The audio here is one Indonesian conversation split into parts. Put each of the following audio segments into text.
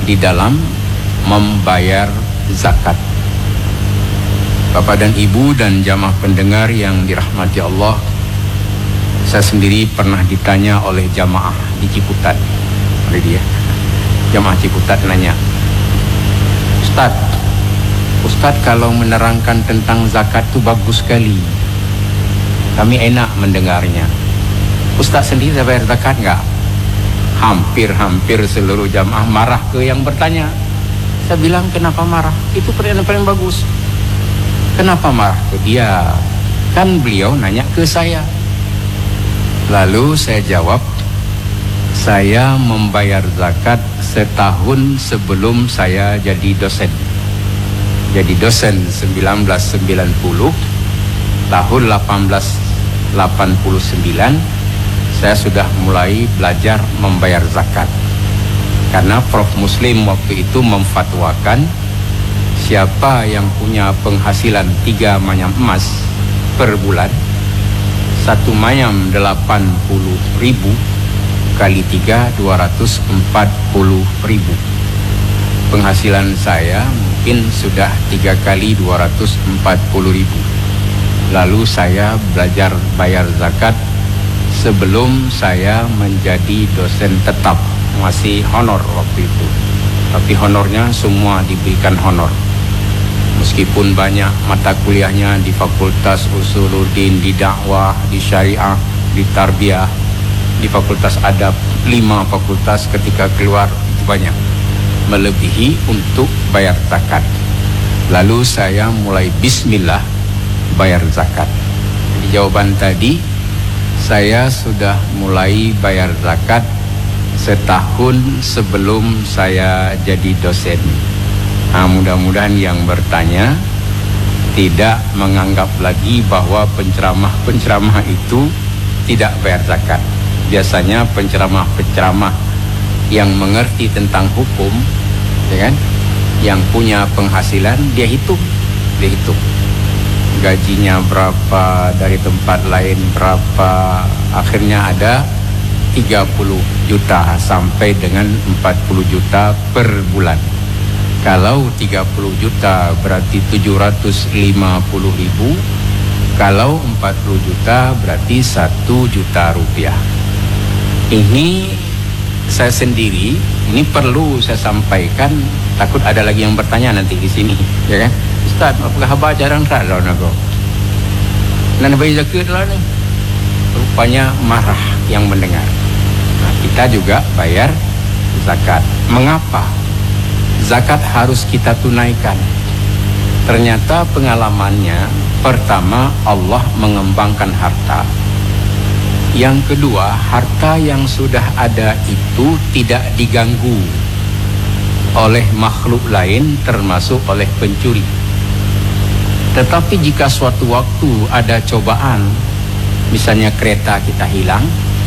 di dalam membayar zakat. Bapak dan Ibu dan jamaah pendengar yang dirahmati Allah, saya sendiri pernah ditanya oleh jamaah di Ciputat, oleh dia. Jamaah Ciputat nanya, Ustadz kalau menerangkan tentang zakat itu bagus sekali, kami enak mendengarnya. Ustadz sendiri bayar zakat nggak? Hampir seluruh jamaah marah ke yang bertanya. Saya bilang, kenapa marah? Itu pertanyaan paling bagus. Kenapa marah ke dia? Kan beliau nanya ke saya. Lalu saya jawab, saya membayar zakat setahun sebelum saya jadi dosen. Jadi dosen 1990, tahun 1889 saya sudah mulai belajar membayar zakat. Karena Prof Muslim waktu itu memfatwakan siapa yang punya penghasilan 3 manyam emas per bulan, 1 manyam 80.000 kali 3 240.000. Penghasilan saya mungkin sudah 3 kali 240.000. Lalu saya belajar bayar zakat sebelum saya menjadi dosen tetap, masih honor waktu itu. Tapi honornya semua diberikan honor. Meskipun banyak mata kuliahnya di Fakultas Usuluddin, di dakwah, di syariah, di tarbiyah, di Fakultas Adab, 5 fakultas ketika keluar itu banyak, melebihi untuk bayar zakat. Lalu saya mulai bismillah bayar zakat. Jadi jawaban tadi, saya sudah mulai bayar zakat setahun sebelum saya jadi dosen. Nah, mudah-mudahan yang bertanya tidak menganggap lagi bahwa penceramah itu tidak bayar zakat. Biasanya penceramah yang mengerti tentang hukum, ya kan, yang punya penghasilan, dia hitung gajinya berapa, dari tempat lain berapa, akhirnya ada 30 juta sampai dengan 40 juta per bulan. Kalau 30 juta berarti 750.000, kalau 40 juta berarti 1 juta rupiah. Ini saya sendiri, ini perlu saya sampaikan, takut ada lagi yang bertanya nanti di sini, ya kan? Ustaz, apakah abah jarang salah nago? Nana bayar zakat lah nih. Rupanya marah yang mendengar. Nah, kita juga bayar zakat. Mengapa? Zakat harus kita tunaikan. Ternyata pengalamannya, pertama Allah mengembangkan harta. Yang kedua, harta yang sudah ada itu tidak diganggu oleh makhluk lain, termasuk oleh pencuri. Tetapi jika suatu waktu ada cobaan, misalnya kereta kita hilang,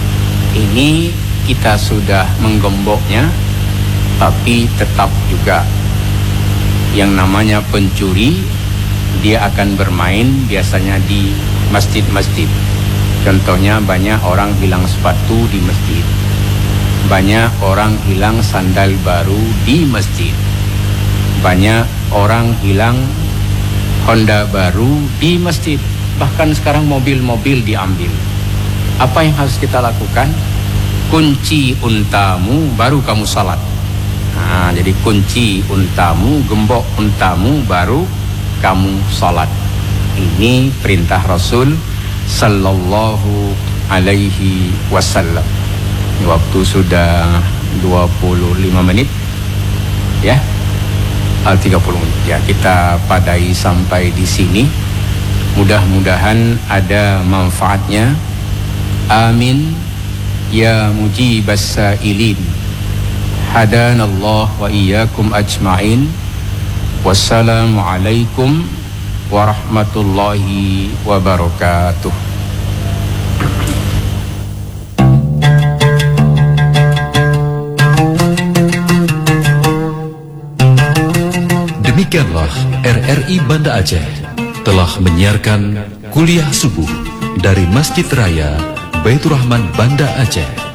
ini kita sudah menggemboknya, tapi tetap juga yang namanya pencuri, dia akan bermain biasanya di masjid-masjid. Contohnya banyak orang hilang sepatu di masjid, banyak orang hilang sandal baru di masjid, banyak orang hilang Honda baru di masjid, bahkan sekarang mobil-mobil diambil. Apa yang harus kita lakukan? Kunci untamu baru kamu salat. Nah, jadi kunci untamu, gembok untamu baru kamu salat. Ini perintah Rasul sallallahu alaihi wasallam. Waktu sudah 25 menit, ya, 30 menit. Ya, kita padai sampai di sini. Mudah-mudahan ada manfaatnya. Amin ya mujibas sailin. Hadanallah wa iyyakum ajma'in. Wassalamualaikum warahmatullahi wabarakatuh. Demikianlah RRI Banda Aceh telah menyiarkan kuliah subuh dari Masjid Raya Baitur Rahman Banda Aceh.